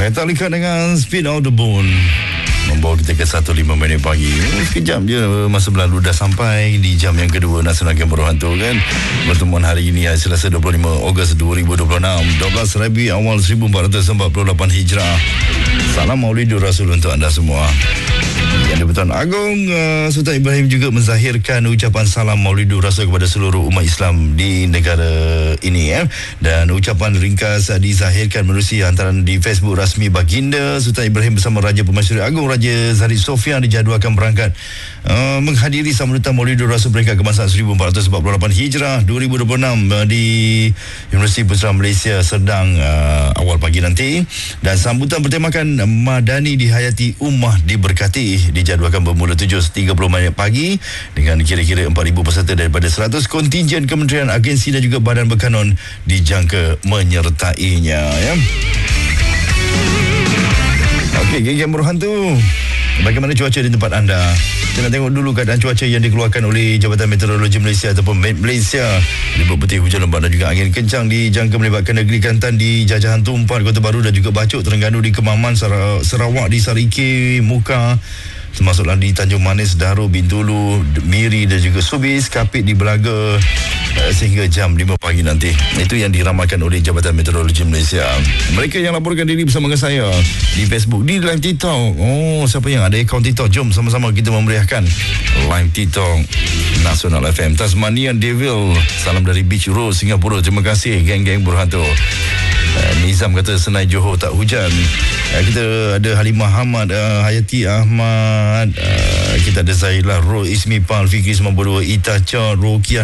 Metallica dengan Speed of the Bone membawa kita ke 1.05 pagi. Sekejap je masa berlalu dah sampai di jam yang kedua Nasional Game Berhantu kan. Pertemuan hari ini hari Selasa 25 Ogos 2026, 12 Rabi awal 1448 Hijrah. Salam Maulidur Rasul untuk anda semua. Yang di-Pertuan Agong Sultan Ibrahim juga menzahirkan ucapan salam Maulidur Rasul kepada seluruh umat Islam di negara ini dan ucapan ringkas dizahirkan menerusi hantaran di Facebook rasmi Baginda Sultan Ibrahim bersama Raja Pemasyuri Agong Raja Zarif Sofian dijadualkan berangkat menghadiri sambutan Maulidur Rasul peringkat kebangsaan 1448 Hijrah 2026 di Universiti Pusat Malaysia Serdang awal pagi nanti, dan sambutan bertemakan Madani dihayati Ummah diberkati dijadualkan bermula 7.30 pagi dengan kira-kira 4,000 peserta daripada 100 kontingen kementerian, agensi dan juga badan berkanun dijangka menyertainya ya. Okey, geng-geng berhantu, bagaimana cuaca di tempat anda? Kita nak tengok dulu keadaan cuaca yang dikeluarkan oleh Jabatan Meteorologi Malaysia ataupun Met Malaysia. Ribut putih, hujan lebat dan juga angin kencang dijangka melibatkan negeri Kelantan di Jajahan Tumpat, Kota Baru dan juga Bacok, Terengganu di Kemaman, Sarawak di Sarike, Muka, termasuklah di Tanjung Manis, Daro, Bintulu, Miri dan juga Subis, Kapit di Belaga sehingga jam 5 pagi nanti. Itu yang diramalkan oleh Jabatan Meteorologi Malaysia. Mereka yang laporkan diri bersama dengan saya di Facebook, di live TikTok. Oh, siapa yang ada akaun TikTok? Jom sama-sama kita memeriahkan live TikTok Nasional FM. Tasmanian Devil, salam dari Beach Road, Singapura. Terima kasih geng-geng berhantu. Nizam kata Senai Johor tak hujan. Kita ada Halimah Ahmad, Hayati Ahmad, kita ada Zailah Ro, Ismi Pal, Fikri 92, Itacha, Rokiah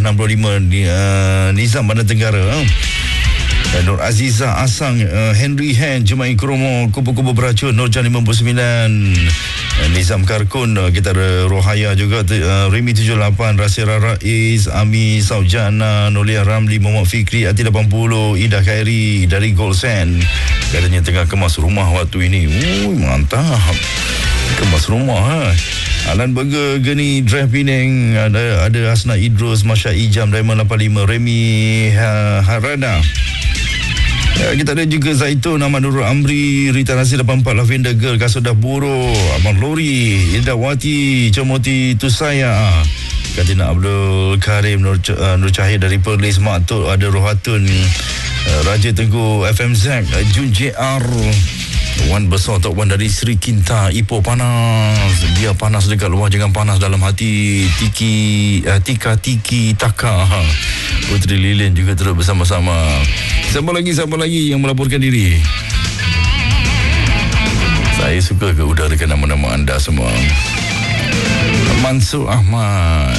65, Nizam Bandar Tenggara, Nur Aziza Asang, Henry Hen, Jema'i Kromo, Kubu-Kubu Beracun, Nurjan 59, Nizam Karkun, kita ada Rohaya juga, Rimi 78, Rasira Rais, Ami Saujana, Nolia Ramli, Muhammad Fikri, Ati 80, Ida Khairi dari Golsen, katanya tengah kemas rumah waktu ini. Mantap, kemas rumah Alan Burger, Geni Drive Penang, ada Hasna Idrus, Masya Ijam, Diamond 85, Remy Harada. Kita ada juga Zaitun, Ahmad Nurul Amri, Rita Nasir 84, Lavender Girl, Kasodah Buro, Abang Lori, Ida Wati, Comoti Tusaya, Katina Abdul Karim, Nur Cahaya dari Perlis, Maktut, ada Rohatun, Raja Tengku, FM Zack, Jun JR, Wan besar Tok Wan dari Sri Kinta, Ipoh panas. Dia panas dekat luar, jangan panas dalam hati. Tika Tiki Taka, Putri Lilin juga terus bersama-sama. Siapa lagi yang melaporkan diri? Saya suka ke udarakan nama-nama anda semua. Mansur Ahmad,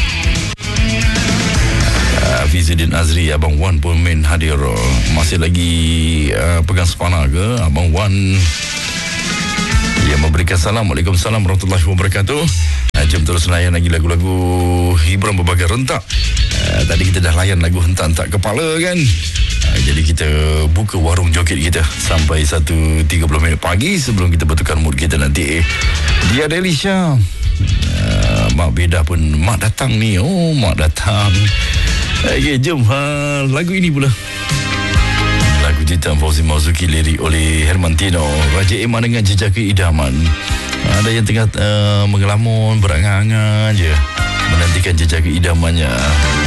Fizuddin Azri, Abang Wan pun main hadir. Masih lagi pegang sepana ke Abang Wan yang memberikan salam. Waalaikumsalam warahmatullahi wabarakatuh. Jom terus layan lagi lagu-lagu hiburan berbagai rentak. Tadi kita dah layan lagu hentak-hentak kepala kan. Jadi kita buka warung joget kita sampai 1.30 pagi sebelum kita bertukar mood kita nanti. Dia ada Elisha, Mak Bedah pun Mak datang ni. Oh, Mak datang. Okay, jom lagu ini pula. Lagu Jitam Fauzi Marzuki, lirik oleh Hermantino, Raja Iman dengan Jejak Keidaman. Ada yang tengah mengelamun, berangan-angan je menantikan jejak keidamannya.